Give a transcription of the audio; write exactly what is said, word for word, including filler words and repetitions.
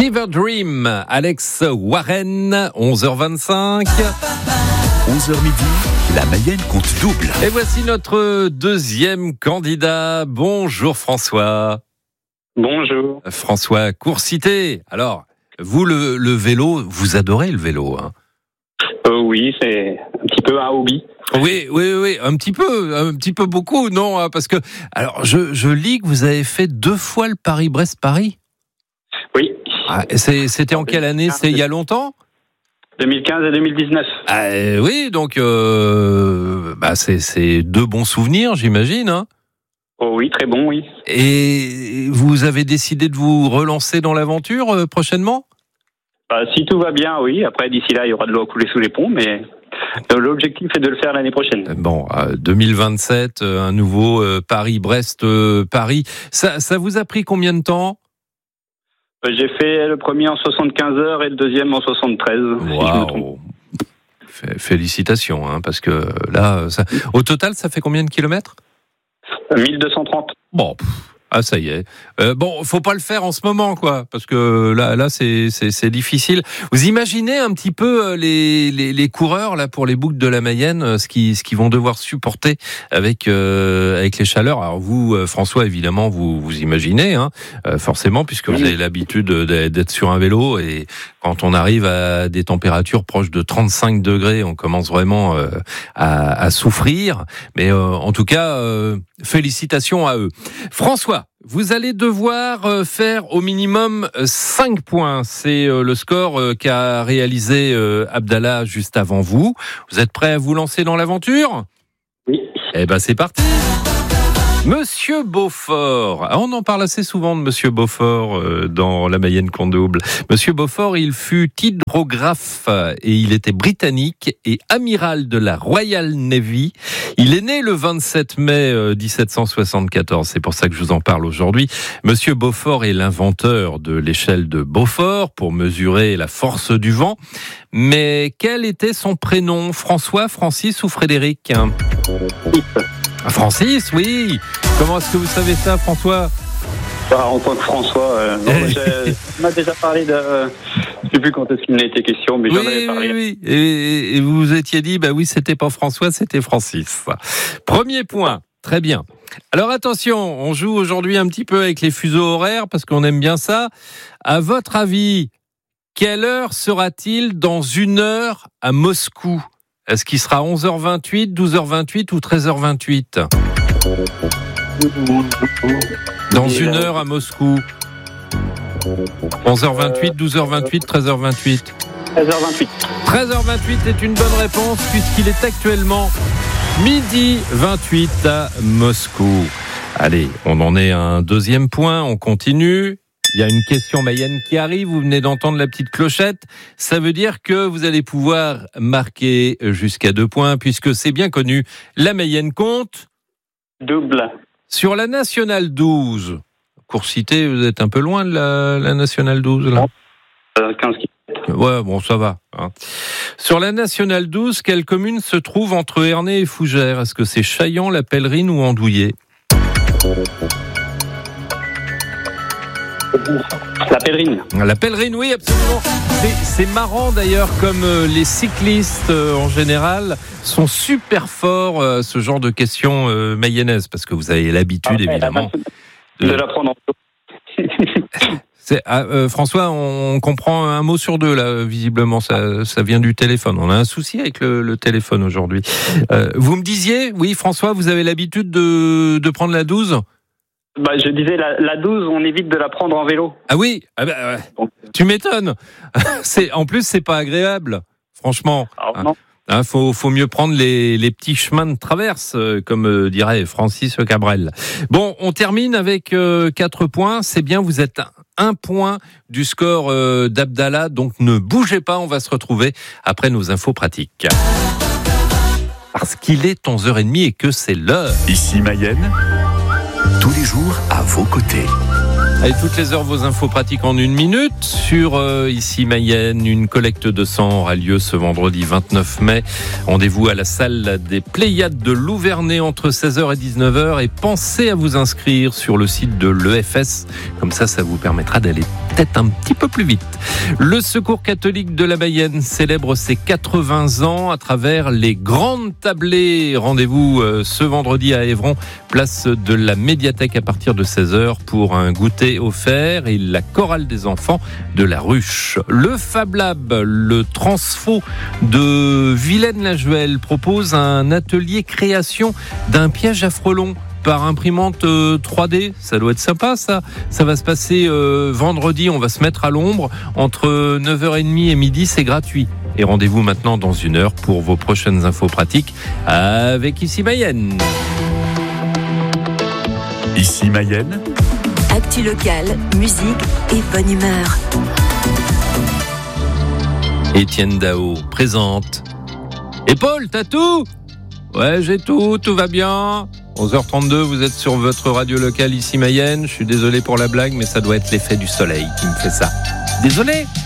Fever Dream, Alex Warren, onze heures vingt-cinq. onze heures midi, la Mayenne compte double. Et voici notre deuxième candidat. Bonjour François. Bonjour. François Courcité. Alors, vous, le, le vélo, vous adorez le vélo, hein? Euh, oui, c'est un petit peu un hobby. Oui, oui, oui, un petit peu, un petit peu beaucoup, non, hein, parce que, alors, je, je lis que vous avez fait deux fois le Paris-Brest-Paris. Oui. Ah, c'est, c'était en quelle année? C'est il y a longtemps? deux mille quinze et deux mille dix-neuf. Ah, oui, donc, euh, bah, c'est, c'est deux bons souvenirs, j'imagine, hein? Oh oui, très bon, oui. Et vous avez décidé de vous relancer dans l'aventure euh, prochainement? Bah, si tout va bien, oui. Après, d'ici là, il y aura de l'eau à couler sous les ponts, mais l'objectif est de le faire l'année prochaine. Bon, euh, deux mille vingt-sept, euh, un nouveau euh, Paris-Brest-Paris. Ça, ça vous a pris combien de temps? J'ai fait le premier en soixante-quinze heures et le deuxième en soixante-treize. Wow. Si je me trompe. Félicitations, hein, parce que là, ça... au total, ça fait combien de kilomètres? mille deux cent trente. Bon, pff, ah ça y est. Euh, bon, faut pas le faire en ce moment, quoi, parce que là, là, c'est, c'est, c'est difficile. Vous imaginez un petit peu les, les, les coureurs là pour les boucles de la Mayenne, ce qui, ce qu'ils vont devoir supporter avec, euh, avec les chaleurs. Alors vous, François, évidemment, vous, vous imaginez, hein, forcément, puisque vous avez l'habitude d'être sur un vélo et quand on arrive à des températures proches de trente-cinq degrés, on commence vraiment euh, à, à souffrir. Mais euh, en tout cas, euh, félicitations à eux. François, vous allez devoir euh, faire au minimum cinq points. C'est euh, le score euh, qu'a réalisé euh, Abdallah juste avant vous. Vous êtes prêt à vous lancer dans l'aventure? Oui. Eh ben c'est parti. Monsieur Beaufort, ah, on en parle assez souvent de Monsieur Beaufort euh, dans la Mayenne qu'on double. Monsieur Beaufort, il fut hydrographe et il était britannique et amiral de la Royal Navy. Il est né le vingt-sept mai euh, dix-sept cent soixante-quatorze, c'est pour ça que je vous en parle aujourd'hui. Monsieur Beaufort est l'inventeur de l'échelle de Beaufort pour mesurer la force du vent. Mais quel était son prénom? François, Francis ou Frédéric? Francis, oui. Comment est-ce que vous savez ça, François? Bah, en tant que François, euh, non, j'ai, on m'a déjà parlé de... Euh, je ne sais plus quand est-ce qu'il en a été question, mais oui, j'en avais parlé. Oui, oui, et, et vous vous étiez dit, bah oui, c'était pas François, c'était Francis. Premier point, très bien. Alors attention, on joue aujourd'hui un petit peu avec les fuseaux horaires, parce qu'on aime bien ça. À votre avis, quelle heure sera-t-il dans une heure à Moscou? Est-ce qu'il sera onze heures vingt-huit, douze heures vingt-huit ou treize heures vingt-huit? Dans une heure à Moscou. onze heures vingt-huit, douze heures vingt-huit, treize heures vingt-huit. treize heures vingt-huit. treize heures vingt-huit est une bonne réponse puisqu'il est actuellement midi vingt-huit à Moscou. Allez, on en est à un deuxième point, on continue. Il y a une question Mayenne qui arrive, vous venez d'entendre la petite clochette. Ça veut dire que vous allez pouvoir marquer jusqu'à deux points, puisque c'est bien connu, la Mayenne compte double. Sur la Nationale douze. Courcité, vous êtes un peu loin de la, la Nationale douze, là. euh, quinze kilomètres. Ouais, bon, ça va. Hein. Sur la Nationale douze, quelle commune se trouve entre Ernée et Fougères? Est-ce que c'est Chaillan, La Pèlerine ou Andouillé? La Pèlerine. La Pèlerine, oui, absolument. C'est, c'est marrant d'ailleurs, comme euh, les cyclistes euh, en général sont super forts euh, ce genre de questions euh, mayennaises, parce que vous avez l'habitude, ah, évidemment. De, de la prendre en c'est, ah, euh, François, on comprend un mot sur deux, là, visiblement, ça, ça vient du téléphone. On a un souci avec le, le téléphone aujourd'hui. Euh, vous me disiez, oui, François, vous avez l'habitude de, de prendre la douze? Bah, je disais, la, la douze, on évite de la prendre en vélo. Ah oui, ah bah, ouais. Donc, tu m'étonnes. C'est, en plus, c'est pas agréable, franchement. Alors, non. Hein, faut, faut mieux prendre les, les petits chemins de traverse, euh, comme euh, dirait Francis Cabrel. Bon, on termine avec euh, quatre points. C'est bien, vous êtes un, un point du score euh, d'Abdallah, donc ne bougez pas, on va se retrouver après nos infos pratiques. Parce qu'il est onze heures trente et que c'est l'heure. Ici Mayenne, tous les jours à vos côtés. Allez, toutes les heures, vos infos pratiques en une minute. Sur euh, Ici Mayenne, une collecte de sang aura lieu ce vendredi vingt-neuf mai. Rendez-vous à la salle des Pléiades de Louvernay entre seize heures et dix-neuf heures. Et pensez à vous inscrire sur le site de l'E F S. Comme ça, ça vous permettra d'aller peut-être un petit peu plus vite. Le Secours catholique de la Mayenne célèbre ses quatre-vingts ans à travers les grandes tablées. Rendez-vous ce vendredi à Évron, place de la médiathèque à partir de seize heures pour un goûter offert et la chorale des enfants de la Ruche. Le Fab Lab, le transfo de Vilaine-la-Juelle, propose un atelier création d'un piège à frelons par imprimante euh, trois D. Ça doit être sympa, ça. Ça va se passer euh, vendredi. On va se mettre à l'ombre entre neuf heures trente et midi. C'est gratuit. Et rendez-vous maintenant dans une heure pour vos prochaines infos pratiques avec Ici Mayenne. Ici Mayenne. Actu locale, musique et bonne humeur. Étienne Dao présente. Et Paul, t'as tout ? Ouais, j'ai tout, tout va bien. onze heures trente-deux, vous êtes sur votre radio locale Ici Mayenne. Je suis désolé pour la blague, mais ça doit être l'effet du soleil qui me fait ça. Désolé.